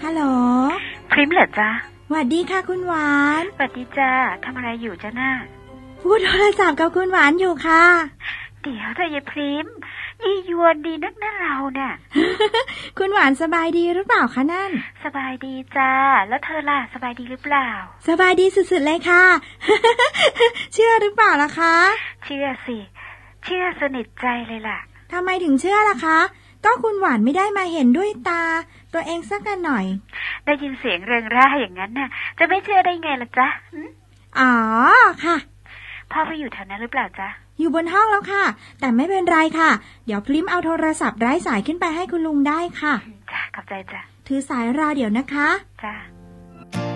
ฮัลโหลพริมเหรอจ๊ะสวัสดีค่ะคุณหวานสวัสดีจ้าทำอะไรอยู่จ้าน่าพูดโทรศัพท์กับคุณหวานอยู่ค่ะเดี๋ยวเธอยายพริมยี่ยวนดีนักหน้าเราเนี่ยคุณหวานสบายดีหรือเปล่าคะนั่นสบายดีจ้าแล้วเธอล่ะสบายดีหรือเปล่าสบายดีสุดๆเลยค่ะ เชื่อหรือเปล่าล่ะคะเชื่อสิเชื่อสนิทใจเลยล่ะทำไมถึงเชื่อล่ะคะก็คุณหวานไม่ได้มาเห็นด้วยตาตัวเองสักกันหน่อยได้ยินเสียงเริงร่าอย่างนั้นน่ะจะไม่เชื่อได้ไงล่ะจ๊ะอ๋อค่ะพ่อไปอยู่แถวนั้นหรือเปล่าจ๊ะอยู่บนห้องแล้วค่ะแต่ไม่เป็นไรค่ะเดี๋ยวพริมเอาโทรศัพท์ไร้สายขึ้นไปให้คุณลุงได้ค่ะจ้ะขอบใจจ้ะถือสายรอเดี๋ยวนะคะจ้ะ